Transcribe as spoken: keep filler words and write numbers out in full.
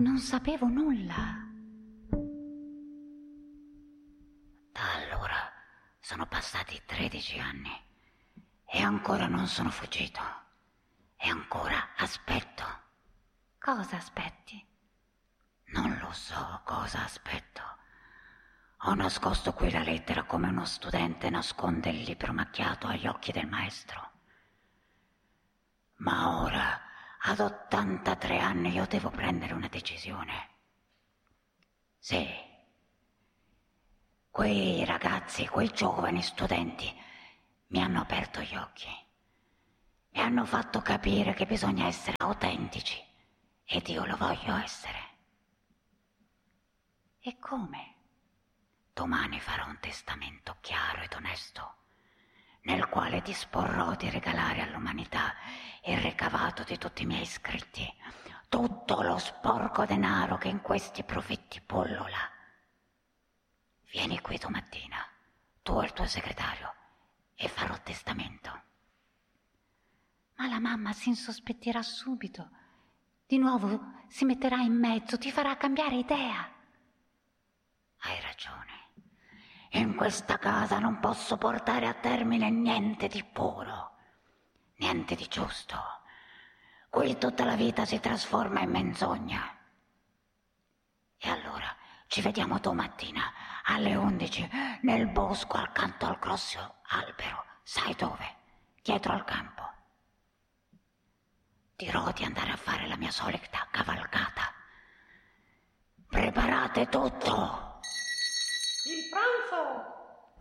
Non sapevo nulla. Da allora sono passati tredici anni e ancora non sono fuggito. E ancora aspetto. Cosa aspetti? Non lo so cosa aspetto. Ho nascosto qui la lettera come uno studente nasconde il libro macchiato agli occhi del maestro. Ma ora, ad ottantatré anni, io devo prendere una decisione. Sì. Quei ragazzi, quei giovani studenti mi hanno aperto gli occhi. Mi hanno fatto capire che bisogna essere autentici ed io lo voglio essere. E come? Domani farò un testamento chiaro ed onesto, nel quale disporrò di regalare all'umanità il ricavato di tutti i miei scritti, tutto lo sporco denaro che in questi profetti pullola. Vieni qui domattina, tu e il tuo segretario, e farò testamento. Ma la mamma si insospettirà subito. Di nuovo si metterà in mezzo, ti farà cambiare idea. Hai ragione. In questa casa non posso portare a termine niente di puro, niente di giusto. Qui tutta la vita si trasforma in menzogna. E allora ci vediamo domattina alle undici nel bosco accanto al grosso albero. Sai dove? Dietro al campo. Dirò di andare a fare la mia solita cavalcata. Preparate tutto! Il pranzo